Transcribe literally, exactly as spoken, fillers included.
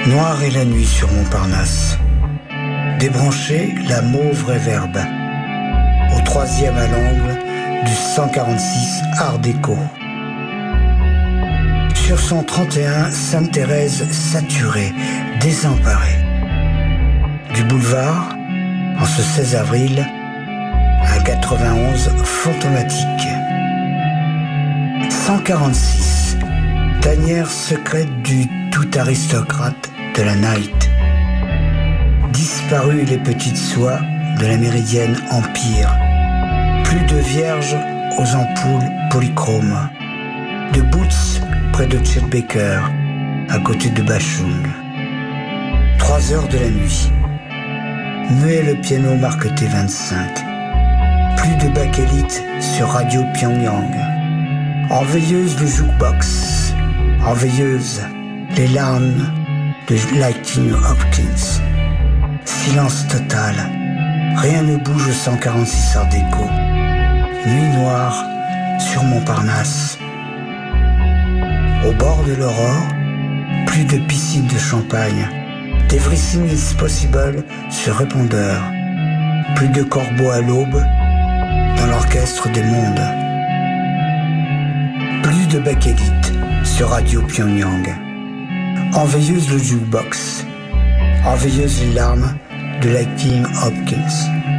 Noire est la nuit sur Montparnasse. Débranché, la mauve réverbe. Au troisième à l'angle du cent quarante-six Art déco. Sur son trente et un, Sainte-Thérèse saturée, désemparée. Du boulevard, en ce seize avril, un quatre-vingt-onze fantomatique. cent quarante-six, tanière secrète du tout aristocrate de la night. Disparues les petites soies de la méridienne Empire. Plus de vierges aux ampoules polychromes. De Boots près de Chet Baker, à côté de Bachung. Trois heures de la nuit. Muet le piano Mark T vingt-cinq. Plus de bakélite sur Radio Pyongyang. En veilleuse le jukebox. En veilleuse les larmes de Lightning Hopkins. Silence total. Rien ne bouge au cent quarante-six Art déco. Nuit noire sur Montparnasse. Au bord de l'aurore, plus de piscine de champagne. Everything is possible sur répondeur. Plus de corbeaux à l'aube dans l'orchestre des mondes. Plus de bakélite sur Radio Pyongyang. En veilleuse le jukebox. En veilleuse les larmes de Lightning Hopkins.